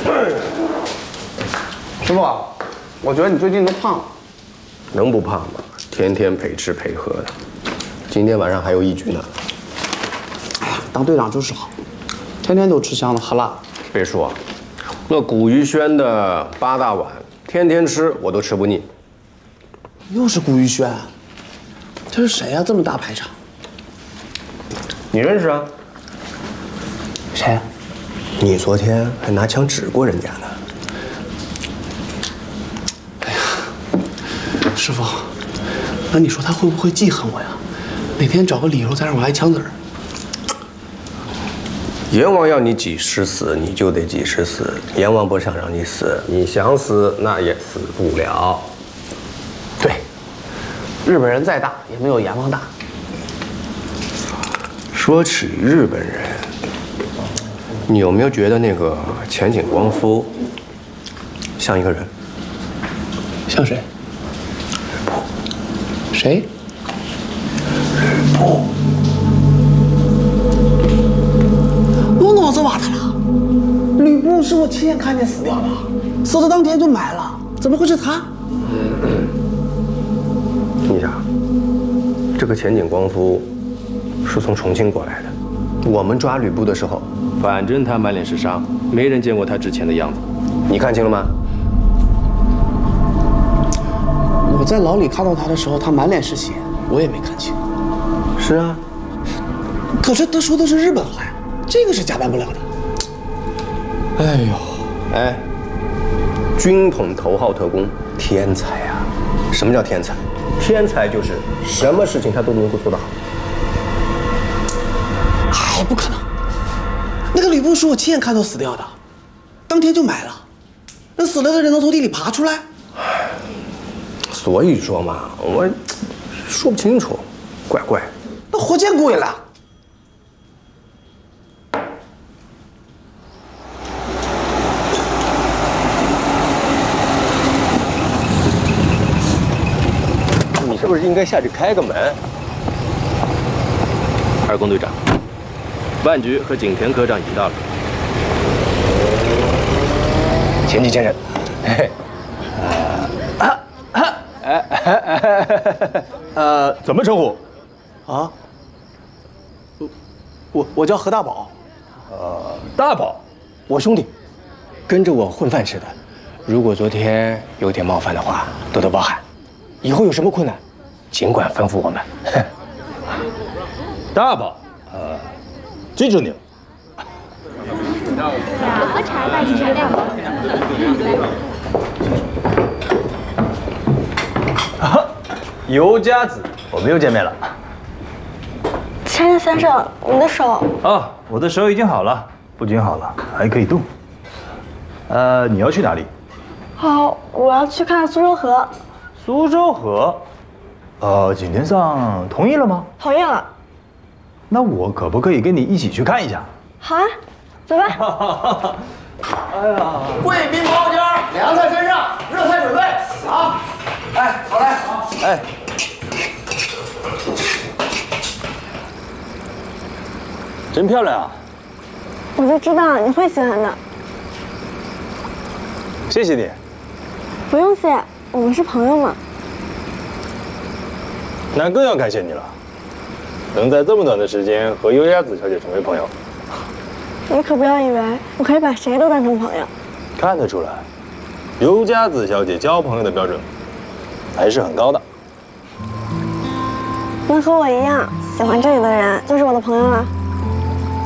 师傅，我觉得你最近都胖了。 能不胖吗？天天陪吃陪喝的。今天晚上还有一局呢。 哎呀，当队长就是好，天天都吃香的喝辣的。 别说，那古玉轩的8大碗，天天吃我都吃不腻。 又是古玉轩，这是谁呀？这么大排场？ 你认识啊？ 谁？ 你昨天还拿枪指过人家呢。 哎呀，师傅，那你说他会不会记恨我呀？哪天找个理由再让我挨枪子儿？ 阎王要你几时死，你就得几时死。阎王不想让你死，你想死那也死不了。 对，日本人再大也没有阎王大。 说起日本人，你有没有觉得那个前井光夫像一个人？ 像谁？谁？我脑子瓦特了。吕布是我亲眼看见死掉的，死的当天就埋了，怎么会是他？ 你想，这个前井光夫是从重庆过来的。我们抓吕布的时候，反正他满脸是伤，没人见过他之前的样子。你看清了吗？ 我在牢里看到他的时候，他满脸是血，我也没看清。 是啊， 可是他说的是日本话呀，这个是假扮不了的。 哎呦，哎，军统头号特工，天才啊！什么叫天才？天才就是什么事情他都能够做得好。 哎，不可能！那个吕布是我亲眼看到死掉的，当天就埋了。那死了的人能从地里爬出来？ 所以说嘛，我说不清楚，怪怪。 那活见鬼了！ 你是不是应该下去开个门？二宫队长，万局和景田科长已经到了。前几见人。嘿。 怎么称呼？ 啊？我叫何大宝。 大宝， 我兄弟，跟着我混饭吃的。如果昨天有点冒犯的话，多多包涵。以后有什么困难，尽管吩咐我们。 大宝，记住你了。 喝茶吧，饮茶量。 尤家子，我们又见面了。 千叶先生，你的手。 啊，我的手已经好了，不仅好了，还可以动。你要去哪里？ 好，我要去看苏州河。 苏州河。景田上同意了吗？ 同意了。 那我可不可以跟你一起去看一下？ 好啊，走吧。 哎呀， 贵宾包间，凉菜身上，热菜准备。好，哎，好嘞，好， 哎，真漂亮啊！ 我就知道你会喜欢的。 谢谢你。 不用谢，我们是朋友嘛。 那更要感谢你了，能在这么短的时间和优雅子小姐成为朋友。 你可不要以为我可以把谁都当成朋友。 看得出来，尤家子小姐交朋友的标准还是很高的。 能和我一样喜欢这里的人，就是我的朋友了。